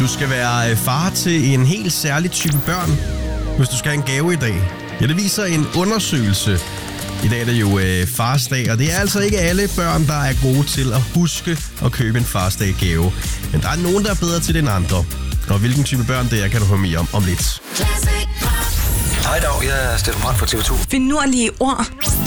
Du skal være far til en helt særlig type børn, hvis du skal have en gave i dag. Ja, det viser en undersøgelse. I dag er det jo farsdag, og det er altså ikke alle børn, der er gode til at huske at købe en farsdag-gave. Men der er nogen, der er bedre til det end andre. Og hvilken type børn det er, kan du høre mere om lidt. Hej dag, jeg er Steffen Brandt fra TV2. Finurlige ord.